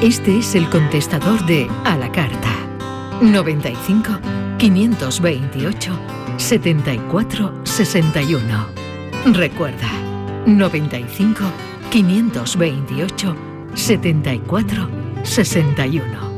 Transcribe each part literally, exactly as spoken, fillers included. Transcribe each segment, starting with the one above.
Este es el contestador de A la Carta. noventa y cinco, quinientos veintiocho, setenta y cuatro, sesenta y uno. Recuerda, noventa y cinco, quinientos veintiocho, setenta y cuatro, sesenta y uno.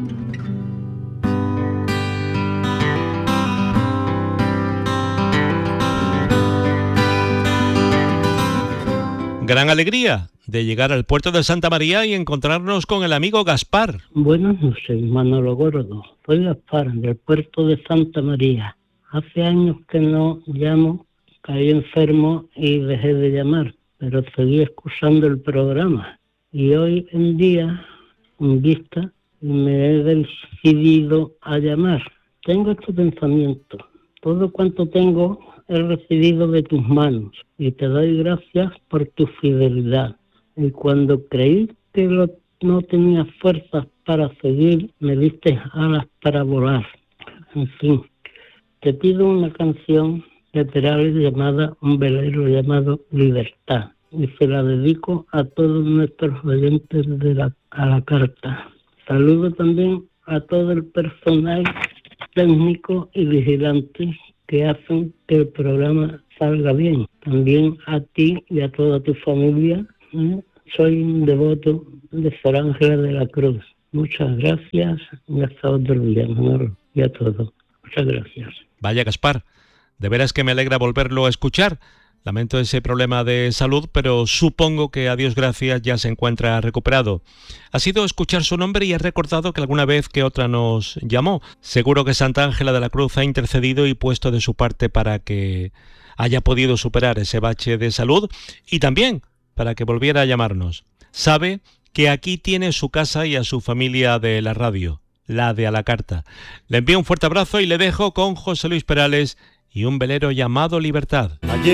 Gran alegría de llegar al puerto de Santa María y encontrarnos con el amigo Gaspar. Buenas noches, Manolo Gordo. Soy Gaspar, del puerto de Santa María. Hace años que no llamo, caí enfermo y dejé de llamar, pero seguí escuchando el programa. Y hoy en día, en vista, me he decidido a llamar. Tengo este pensamiento. Todo cuanto tengo he recibido de tus manos y te doy gracias por tu fidelidad. Y cuando creí que lo, no tenía fuerzas para seguir, me diste alas para volar. En fin, te pido una canción de Perales llamada Un velero llamado Libertad. Y se la dedico a todos nuestros oyentes de la, a la carta. Saludo también a todo el personal técnico y vigilante que hacen que el programa salga bien. También a ti y a toda tu familia. ¿eh? Soy un devoto de Sor Ángela de la Cruz. Muchas gracias y hasta otro día, Manolo, y a todos. Muchas gracias. Vaya, Gaspar, de veras que me alegra volverlo a escuchar. Lamento ese problema de salud, pero supongo que a Dios gracias ya se encuentra recuperado. Ha sido escuchar su nombre y he recordado que alguna vez que otra nos llamó. Seguro que Santa Ángela de la Cruz ha intercedido y puesto de su parte para que haya podido superar ese bache de salud y también para que volviera a llamarnos. Sabe que aquí tiene su casa y a su familia de la radio, la de A la Carta. Le envío un fuerte abrazo y le dejo con José Luis Perales y Un velero llamado Libertad.